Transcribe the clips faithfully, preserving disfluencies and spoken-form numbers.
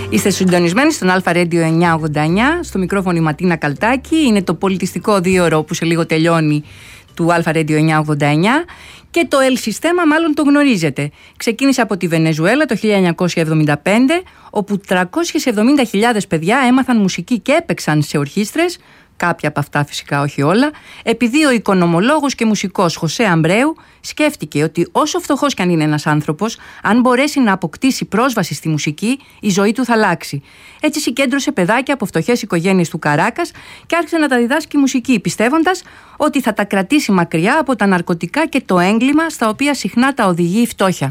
Είστε συντονισμένοι στον Αλφα Radio εννιακόσια ογδόντα εννιά, στο μικρόφωνο η Ματίνα Καλτάκη. Είναι το πολιτιστικό δίωρο που σε λίγο τελειώνει του Αλφα Radio εννιακόσια ογδόντα εννιά και το El Sistema μάλλον το γνωρίζετε. Ξεκίνησε από τη Βενεζουέλα το χίλια εννιακόσια εβδομήντα πέντε, όπου τριακόσιες εβδομήντα χιλιάδες παιδιά έμαθαν μουσική και έπαιξαν σε ορχήστρες, κάποια από αυτά φυσικά όχι όλα, επειδή ο οικονομολόγος και μουσικός Χωσέ Αμπρέου σκέφτηκε ότι όσο φτωχός κι αν είναι ένας άνθρωπος, αν μπορέσει να αποκτήσει πρόσβαση στη μουσική, η ζωή του θα αλλάξει. Έτσι συγκέντρωσε παιδάκια από φτωχές οικογένειες του Καράκας και άρχισε να τα διδάσκει μουσική, πιστεύοντας ότι θα τα κρατήσει μακριά από τα ναρκωτικά και το έγκλημα στα οποία συχνά τα οδηγεί η φτώχεια.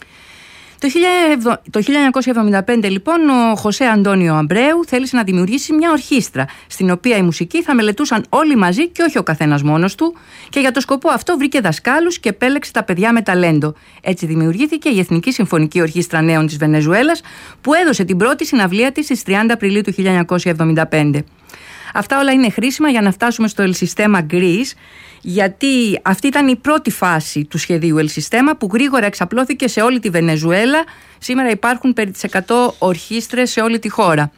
Το χίλια εννιακόσια εβδομήντα πέντε λοιπόν ο Χωσέ Αντώνιο Αμπρέου θέλησε να δημιουργήσει μια ορχήστρα στην οποία η μουσική θα μελετούσαν όλοι μαζί και όχι ο καθένας μόνος του, και για το σκοπό αυτό βρήκε δασκάλους και επέλεξε τα παιδιά με ταλέντο. Έτσι δημιουργήθηκε η Εθνική Συμφωνική Ορχήστρα Νέων της Βενεζουέλας, που έδωσε την πρώτη συναυλία της στις τριάντα Απριλίου του χίλια εννιακόσια εβδομήντα πέντε. Αυτά όλα είναι χρήσιμα για να φτάσουμε στο El Sistema Greece, γιατί αυτή ήταν η πρώτη φάση του σχεδίου El Sistema που γρήγορα εξαπλώθηκε σε όλη τη Βενεζουέλα. Σήμερα υπάρχουν περί τις εκατό ορχήστρες σε όλη τη χώρα.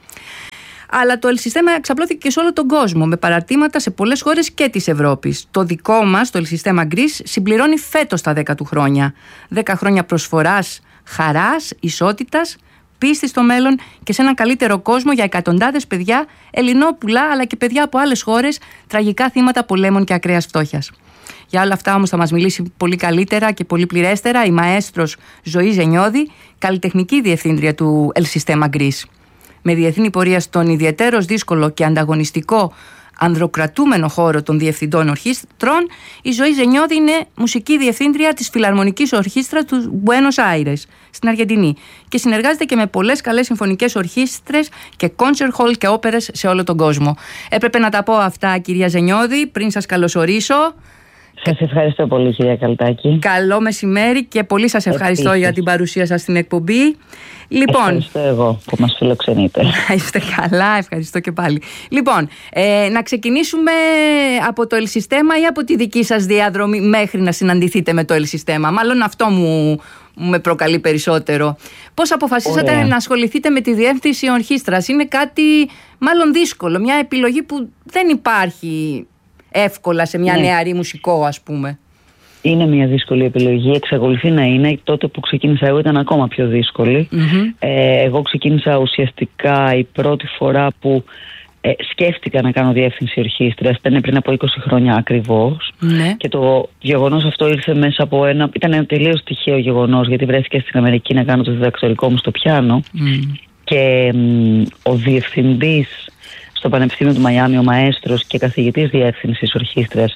Αλλά το El Sistema εξαπλώθηκε και σε όλο τον κόσμο, με παραρτήματα σε πολλές χώρες και της Ευρώπης. Το δικό μας, το El Sistema Greece, συμπληρώνει φέτος τα δέκα του χρόνια. δέκα χρόνια προσφοράς, χαράς, ισότητας, πίστη στο μέλλον και σε έναν καλύτερο κόσμο για εκατοντάδες παιδιά, Ελληνόπουλα αλλά και παιδιά από άλλες χώρες, τραγικά θύματα πολέμων και ακραίας φτώχειας. Για όλα αυτά όμως θα μας μιλήσει πολύ καλύτερα και πολύ πληρέστερα η μαέστρος Ζωή Ζενιώδη, καλλιτεχνική διευθύντρια του El Sistema Greece. Με διεθνή πορεία στον ιδιαιτέρως δύσκολο και ανταγωνιστικό ανδροκρατούμενο χώρο των διευθυντών ορχήστρων, η Ζωή Ζενιώδη είναι μουσική διευθύντρια της Φιλαρμονικής Ορχήστρας του Buenos Aires στην Αργεντινή και συνεργάζεται και με πολλές καλές συμφωνικές ορχήστρες και concert hall και όπερες σε όλο τον κόσμο. Έπρεπε να τα πω αυτά, κυρία Ζενιώδη, πριν σας καλωσορίσω. Σας ευχαριστώ πολύ, κυρία Καλτάκη. Καλό μεσημέρι και πολύ σας ευχαριστώ Επίσης. για την παρουσία σας στην εκπομπή. Λοιπόν, ευχαριστώ εγώ που μας φιλοξενείτε. Είστε καλά, ευχαριστώ και πάλι. Λοιπόν, ε, να ξεκινήσουμε από το El Sistema ή από τη δική σας διαδρομή μέχρι να συναντηθείτε με το El Sistema. Μάλλον αυτό μου, μου με προκαλεί περισσότερο. Πώς αποφασίσατε Ωραία. να ασχοληθείτε με τη διεύθυνση ορχήστρας? Είναι κάτι μάλλον δύσκολο, μια επιλογή που δεν υπάρχει εύκολα σε μια ναι. νεαρή μουσικό, ας πούμε. Είναι μια δύσκολη επιλογή, εξακολουθεί να είναι. Τότε που ξεκίνησα εγώ ήταν ακόμα πιο δύσκολη. Mm-hmm. Ε, εγώ ξεκίνησα ουσιαστικά η πρώτη φορά που ε, σκέφτηκα να κάνω διεύθυνση ορχήστρας ήταν πριν από είκοσι χρόνια ακριβώς. Mm-hmm. Και το γεγονός αυτό ήρθε μέσα από ένα... Ήταν ένα τελείως τυχαίο γεγονός, γιατί βρέθηκα στην Αμερική να κάνω το διδακτορικό μου στο πιάνο. Mm-hmm. Και μ, ο διευθυντής στο Πανεπιστήμιο του Μαϊάμι, ο μαέστρος και καθηγητής διεύθυνσης ορχήστρας,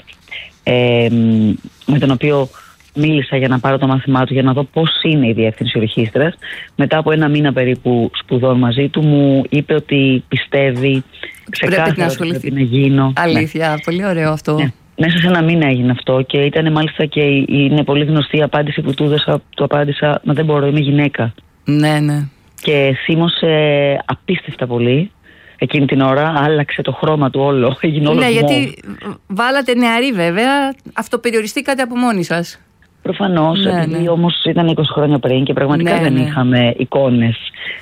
ε, με τον οποίο μίλησα για να πάρω το μάθημά του, για να δω πώς είναι η διεύθυνση ορχήστρας. Μετά από ένα μήνα περίπου σπουδών μαζί του, μου είπε ότι πιστεύει ξεκάθαρα ότι πρέπει να γίνω. Αλήθεια, ναι. Πολύ ωραίο αυτό. Ναι. Μέσα σε ένα μήνα έγινε αυτό και ήταν μάλιστα και είναι πολύ γνωστή η απάντηση που του έδωσα. Του απάντησα, μα δεν μπορώ, είμαι γυναίκα. Ναι, ναι. Και θύμωσε απίστευτα πολύ. Εκείνη την ώρα άλλαξε το χρώμα του όλο. Έγινε όλο ναι, γιατί βάλατε νεαρή βέβαια, αυτοπεριοριστήκατε από μόνοι σας. Προφανώς, ναι, επειδή ναι. όμως ήταν είκοσι χρόνια πριν και πραγματικά ναι, δεν ναι. είχαμε εικόνες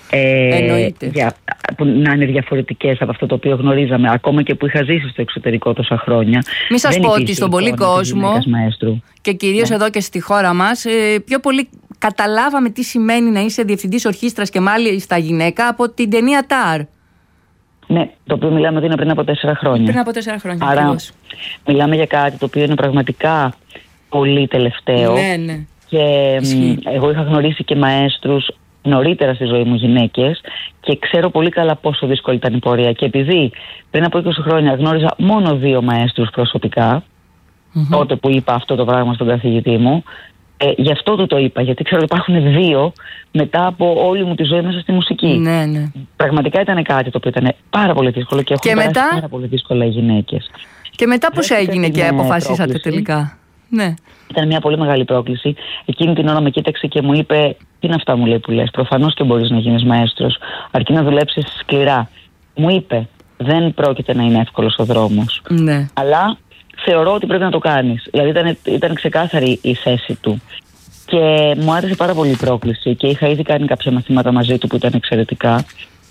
ε, για, που να είναι διαφορετικές από αυτό το οποίο γνωρίζαμε, ακόμα και που είχα ζήσει στο εξωτερικό τόσα χρόνια. Μην σας πω ότι στον πολύ κόσμο και κυρίως ναι. εδώ και στη χώρα μας, ε, πιο πολύ καταλάβαμε τι σημαίνει να είσαι διευθυντής ορχήστρας και μάλιστα γυναίκα από την ταινία Τάρ. Ναι, το οποίο μιλάμε ότι είναι πριν από τέσσερα χρόνια. Πριν από τέσσερα χρόνια. Άρα, ακριβώς. Μιλάμε για κάτι το οποίο είναι πραγματικά πολύ τελευταίο. Ναι, ναι. Και Ισχύει. εγώ είχα γνωρίσει και μαέστρους νωρίτερα στη ζωή μου, γυναίκες, και ξέρω πολύ καλά πόσο δύσκολη ήταν η πορεία. Και επειδή πριν από είκοσι χρόνια γνώριζα μόνο δύο μαέστρους προσωπικά, mm-hmm. τότε που είπα αυτό το πράγμα στον καθηγητή μου, Ε, γι' αυτό του το είπα, γιατί ξέρω ότι υπάρχουν δύο μετά από όλη μου τη ζωή μέσα στη μουσική. Ναι, ναι. Πραγματικά ήταν κάτι το οποίο ήταν πάρα πολύ δύσκολο και έχουν περάσει μετά... πάρα πολύ δύσκολα οι γυναίκες. Και μετά πώς έγινε και αποφασίσατε πρόκληση. τελικά? Ναι. Ήταν μια πολύ μεγάλη πρόκληση. Εκείνη την ώρα με κοίταξε και μου είπε: τι είναι αυτά, μου λέει, που λες? Προφανώς και μπορείς να γίνεις μαέστρος, αρκεί να δουλέψεις σκληρά. Μου είπε: δεν πρόκειται να είναι εύκολος ο δρόμος. Ναι. Αλλά θεωρώ ότι πρέπει να το κάνεις. Δηλαδή ήταν, ήταν ξεκάθαρη η θέση του. Και μου άρεσε πάρα πολύ η πρόκληση και είχα ήδη κάνει κάποια μαθήματα μαζί του που ήταν εξαιρετικά.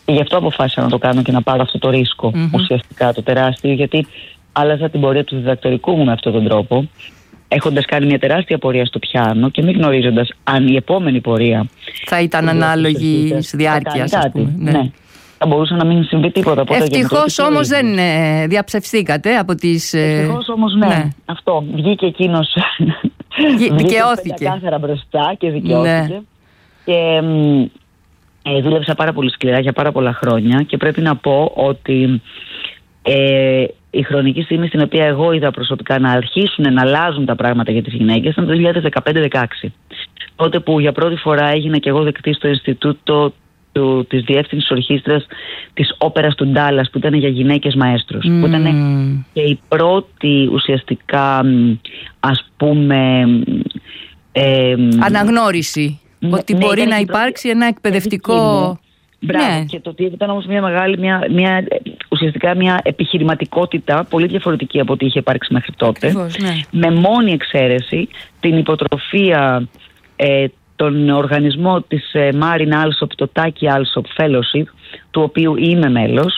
Και γι' αυτό αποφάσισα να το κάνω και να πάρω αυτό το ρίσκο, mm-hmm. ουσιαστικά το τεράστιο, γιατί άλλαζα την πορεία του διδακτορικού μου με αυτόν τον τρόπο, έχοντας κάνει μια τεράστια πορεία στο πιάνο και μην γνωρίζοντας αν η επόμενη πορεία θα ήταν ανάλογη διάρκεια, ας πούμε. Ναι. Ναι. Θα μπορούσε να μην συμβεί τίποτα. Ευτυχώς όμως δεν ε, διαψευστήκατε από τις... Ε... Ευτυχώς όμως ναι. ναι. Αυτό. Βγήκε εκείνος. Δικαιώθηκε. Κάθαρα μπροστά και δικαιώθηκε. Ναι. Και ε, δούλεψα πάρα πολύ σκληρά για πάρα πολλά χρόνια και πρέπει να πω ότι ε, η χρονική στιγμή στην οποία εγώ είδα προσωπικά να αρχίσουν να αλλάζουν τα πράγματα για τις γυναίκες ήταν το δύο χιλιάδες δεκαπέντε δεκαέξι. Τότε που για πρώτη φορά έγινα και εγώ δεκτή στο Ινστιτούτο του, της Διεύθυνσης Ορχήστρας της Όπερας του Ντάλλας, που ήταν για γυναίκες μαέστρους. Mm. Που ήταν και η πρώτη ουσιαστικά, ας πούμε... Ε, αναγνώριση. Ναι, ότι ναι, μπορεί να υπάρξει πρώτη, ένα εκπαιδευτικό... Μπράβο. Ναι. Και το ότι ήταν όμως μια μεγάλη, μια, μια, ουσιαστικά μια επιχειρηματικότητα πολύ διαφορετική από ό,τι είχε υπάρξει μέχρι τότε. Ακριβώς, ναι. Με μόνη εξαίρεση την υποτροφία, ε, τον οργανισμό της ε, Marin Alsop, το Taki Alsop Fellowship, του οποίου είμαι μέλος,